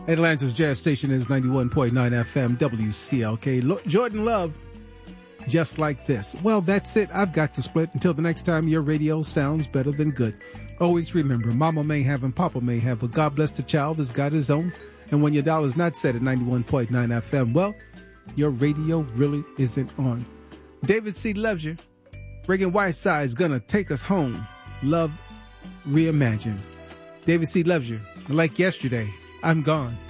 Atlanta's Jazz Station is 91.9 FM WCLK. Jordan Love, Just Like This. Well, that's it. I've got to split. Until the next time, your radio sounds better than good. Always remember, Mama may have and Papa may have, but God bless the child that's got his own. And when your dial is not set at 91.9 FM, well, your radio really isn't on. David C. loves you. Reagan Whiteside's gonna take us home. Love reimagined. David C. loves you. Like yesterday, I'm gone.